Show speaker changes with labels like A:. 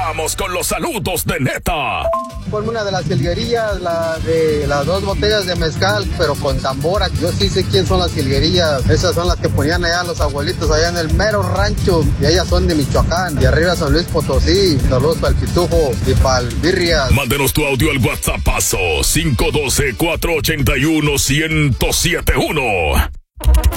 A: Vamos con los saludos de neta.
B: Ponme una de las jilguerillas, la de las 2 botellas de mezcal, pero con tambora. Yo sí sé quién son las jilguerillas. Esas son las que ponían allá los abuelitos allá en el mero rancho. Y ellas son de Michoacán. Y arriba San Luis Potosí. Saludos para el Pitufo y para el Birrias.
A: Mándenos tu audio al WhatsAppazo 512-481-1071.